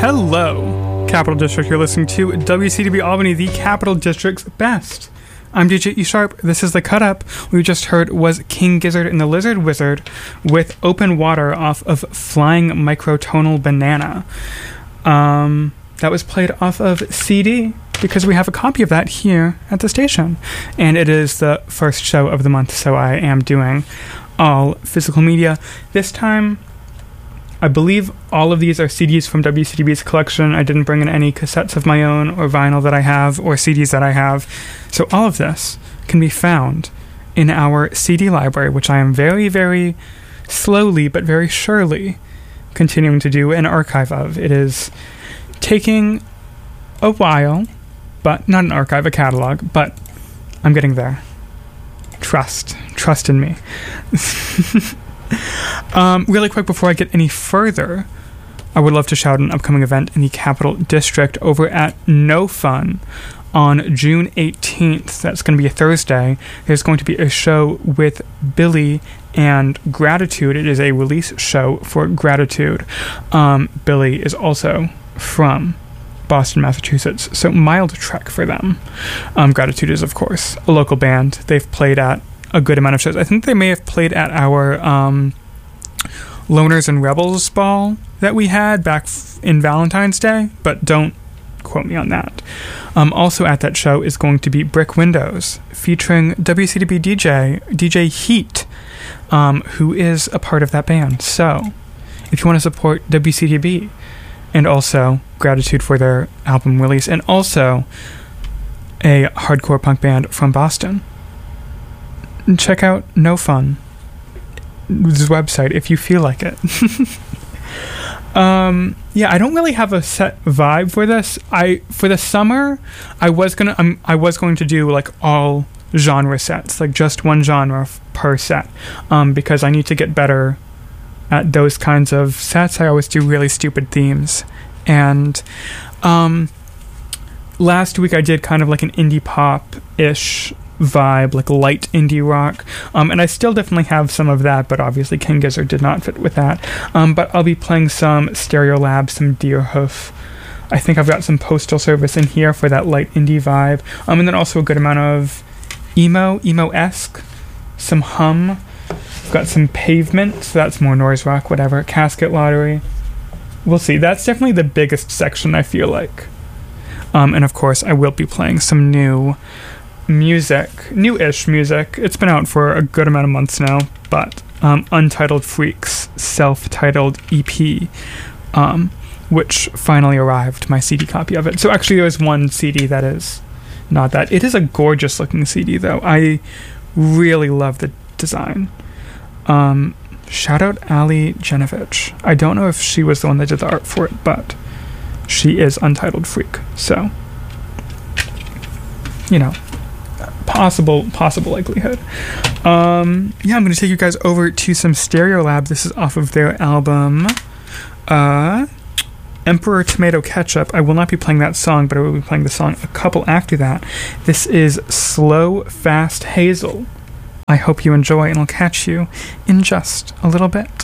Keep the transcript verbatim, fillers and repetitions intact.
Hello, Capital District. You're listening to W C D B Albany, the Capital District's best. I'm D J E Sharp. This is The Cut Up. What we just heard was King Gizzard and the Lizard Wizard with Open Water off of Flying Microtonal Banana. Um, that was played off of C D because we have a copy of that here at the station. And it is the first show of the month, so I am doing all physical media. This time, I believe all of these are C Ds from W C D B's collection. I didn't bring in any cassettes of my own or vinyl that I have or C Ds that I have. So all of this can be found in our C D library, which I am very, very slowly but very surely continuing to do an archive of. It is taking a while, but not an archive, a catalog, but I'm getting there. Trust. Trust in me. Um, really quick before I get any further, I would love to shout an upcoming event in the Capital District over at No Fun on June eighteenth. That's going to be a Thursday. There's going to be a show with Billy and Gratitude. It is a release show for Gratitude. Um, Billy is also from Boston, Massachusetts, so mild trek for them. Um, Gratitude is, of course, a local band. They've played at a good amount of shows. I think they may have played at our um, Loners and Rebels ball that we had back f- in Valentine's Day, but don't quote me on that. Um, also at that show is going to be Brick Windows, featuring W C D B D J, D J Heat, um, who is a part of that band. So, if you want to support W C D B, and also Gratitude for their album release, and also a hardcore punk band from Boston, check out No Fun's website if you feel like it. um, yeah, I don't really have a set vibe for this. I for the summer, I was gonna um, I was going to do like all genre sets, like just one genre f- per set, um, because I need to get better at those kinds of sets. I always do really stupid themes, and um, last week I did kind of like an indie pop-ish vibe, like light indie rock, um, and I still definitely have some of that, but obviously King Gizzard did not fit with that. Um, but I'll be playing some Stereolab, some Deerhoof. I think I've got some Postal Service in here for that light indie vibe, um, and then also a good amount of emo, emo-esque, some Hum. I've got some Pavement, so that's more noise rock, whatever. Casket Lottery. We'll see. That's definitely the biggest section, I feel like. Um, and of course, I will be playing some new music, new-ish music. It's been out for a good amount of months now, but um, Untitled Freaks, self-titled E P, um, which finally arrived, my C D copy of it. So actually there was one C D that is not that. It is a gorgeous-looking C D, though. I really love the design. Um, shout out Ali Genovich. I don't know if she was the one that did the art for it, but she is Untitled Freak, so, you know, possible possible likelihood. Um, yeah, I'm going to take you guys over to some Stereolab. This is off of their album, uh, Emperor Tomato Ketchup. I will not be playing that song, but I will be playing the song a couple after that. This is Slow Fast Hazel. I hope you enjoy, and I'll catch you in just a little bit.